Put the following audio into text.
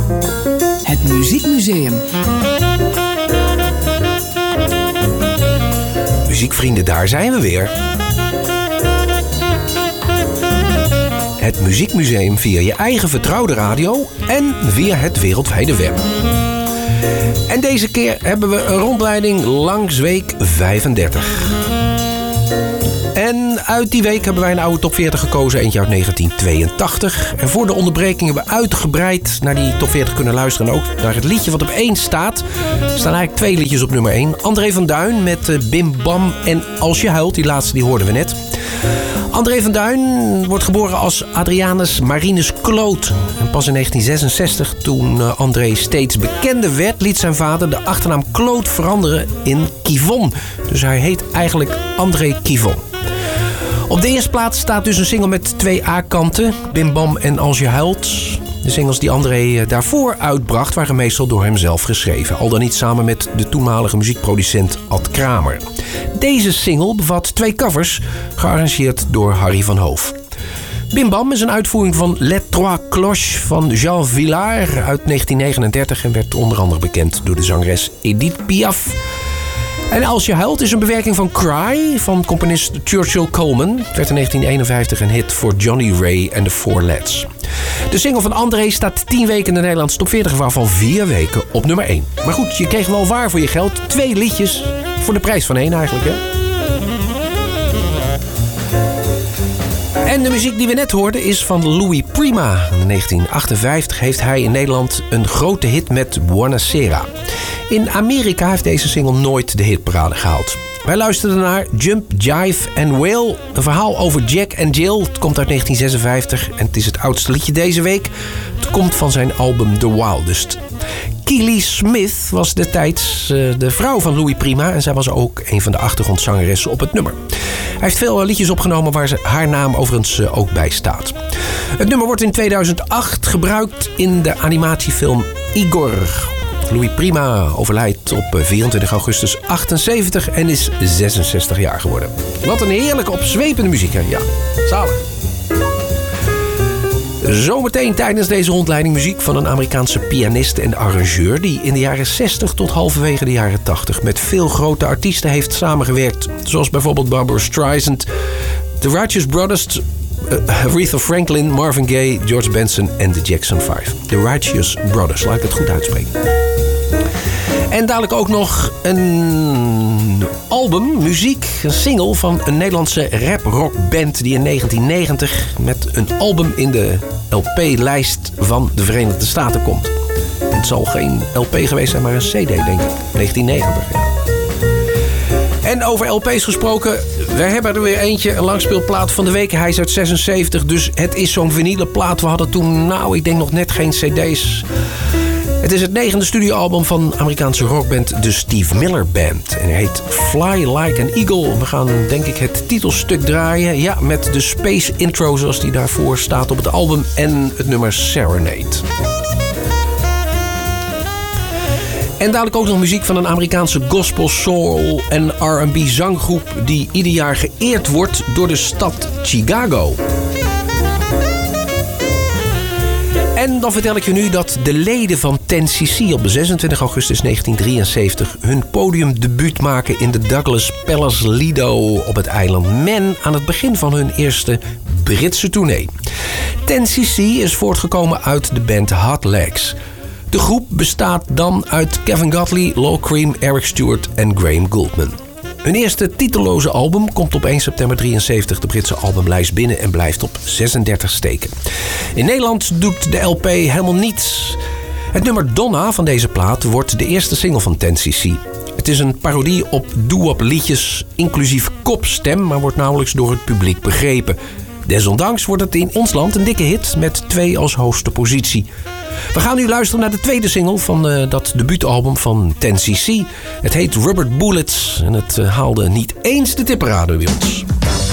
Het Muziekmuseum. Muziekvrienden, daar zijn we weer. Het Muziekmuseum via je eigen vertrouwde radio en via het wereldwijde web. En deze keer hebben we een rondleiding langs week 35. En uit die week hebben wij een oude top 40 gekozen, eentje uit 1982. En voor de onderbreking hebben we uitgebreid naar die top 40 kunnen luisteren. En ook naar het liedje wat op 1 staat. Er staan eigenlijk 2 liedjes op nummer 1. André van Duin met Bim Bam en Als je huilt. Die laatste die hoorden we net. André van Duin wordt geboren als Adrianus Marinus Kloot. En pas in 1966, toen André steeds bekender werd, liet zijn vader de achternaam Kloot veranderen in Kivon. Dus hij heet eigenlijk André Kivon. Op de eerste plaats staat dus een single met 2 A-kanten, Bim Bam en Als je huilt. De singles die André daarvoor uitbracht waren meestal door hemzelf geschreven. Al dan niet samen met de toenmalige muziekproducent Ad Kramer. Deze single bevat 2 covers, gearrangeerd door Harry van Hoof. Bim Bam is een uitvoering van Les Trois Cloches van Jean Vilar uit 1939... en werd onder andere bekend door de zangeres Edith Piaf. En Als je huilt is een bewerking van Cry van componist Churchill Coleman. Het werd in 1951 een hit voor Johnny Ray en de Four Lads. De single van André staat 10 weken in de Nederlandse top 40, waarvan 4 weken op nummer 1. Maar goed, je kreeg wel waar voor je geld. 2 liedjes voor de prijs van 1 eigenlijk, hè? En de muziek die we net hoorden is van Louis Prima. In 1958 heeft hij in Nederland een grote hit met Buonasera. In Amerika heeft deze single nooit de hitparade gehaald. Wij luisterden naar Jump, Jive and Wail. Een verhaal over Jack en Jill. Het komt uit 1956 en het is het oudste liedje deze week. Het komt van zijn album The Wildest. Keely Smith was destijds de vrouw van Louis Prima en zij was ook een van de achtergrondzangeressen op het nummer. Hij heeft veel liedjes opgenomen waar haar naam overigens ook bij staat. Het nummer wordt in 2008 gebruikt in de animatiefilm Igor. Louis Prima overlijdt op 24 augustus 78 en is 66 jaar geworden. Wat een heerlijke opzwepende muziek, hè? Ja, zalig. Zometeen tijdens deze rondleiding muziek van een Amerikaanse pianist en arrangeur die in de jaren 60 tot halverwege de jaren 80 met veel grote artiesten heeft samengewerkt. Zoals bijvoorbeeld Barbra Streisand, The Righteous Brothers, Aretha Franklin, Marvin Gaye, George Benson en de Jackson 5. The Righteous Brothers, laat ik het goed uitspreken. En dadelijk ook nog een album, muziek, een single van een Nederlandse rap-rockband die in 1990 met een album in de LP-lijst van de Verenigde Staten komt. Het zal geen LP geweest zijn, maar een CD, denk ik. 1990, ja. En over LP's gesproken, we hebben er weer eentje, een langspeelplaat van de week. Hij is uit 76, dus het is zo'n vinylen plaat. We hadden toen, ik denk nog net geen CD's. Het is het 9e studioalbum van Amerikaanse rockband de Steve Miller Band. En hij heet Fly Like an Eagle. We gaan, denk ik, het titelstuk draaien. Ja, met de space intro zoals die daarvoor staat op het album. En het nummer Serenade. En dadelijk ook nog muziek van een Amerikaanse gospel, soul en R&B zanggroep die ieder jaar geëerd wordt door de stad Chicago. En dan vertel ik je nu dat de leden van 10cc op 26 augustus 1973 hun podiumdebuut maken in de Douglas Palace Lido op het eiland Man aan het begin van hun eerste Britse tournee. 10cc is voortgekomen uit de band Hot Legs. De groep bestaat dan uit Kevin Godley, Lol Cream, Eric Stewart en Graham Gouldman. Hun eerste titelloze album komt op 1 september 73 de Britse albumlijst binnen en blijft op 36 steken. In Nederland doet de LP helemaal niets. Het nummer Donna van deze plaat wordt de eerste single van 10cc. Het is een parodie op doo-wop liedjes, inclusief kopstem, maar wordt nauwelijks door het publiek begrepen. Desondanks wordt het in ons land een dikke hit met 2 als hoogste positie. We gaan nu luisteren naar de tweede single van dat debuutalbum van 10cc. Het heet Rubber Bullets en het haalde niet eens de tipparade bij ons.